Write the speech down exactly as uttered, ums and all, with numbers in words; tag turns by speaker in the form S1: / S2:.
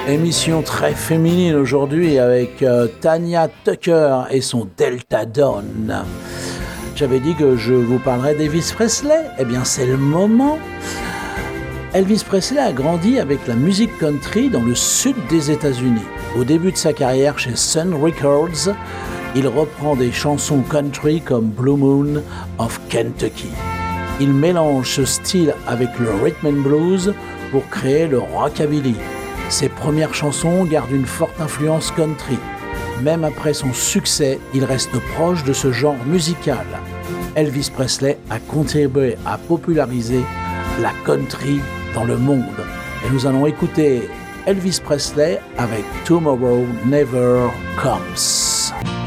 S1: Émission très féminine aujourd'hui avec euh, Tanya Tucker et son Delta Dawn. J'avais dit que je vous parlerais d'Elvis Presley. Eh bien, c'est le moment. Elvis Presley a grandi avec la musique country dans le sud des États-Unis. Au début de sa carrière chez Sun Records, il reprend des chansons country comme Blue Moon of Kentucky. Il mélange ce style avec le rhythm and blues pour créer le rockabilly. Ses premières chansons gardent une forte influence country. Même après son succès, il reste proche de ce genre musical. Elvis Presley a contribué à populariser la country dans le monde. Et nous allons écouter Elvis Presley avec Tomorrow Never Comes.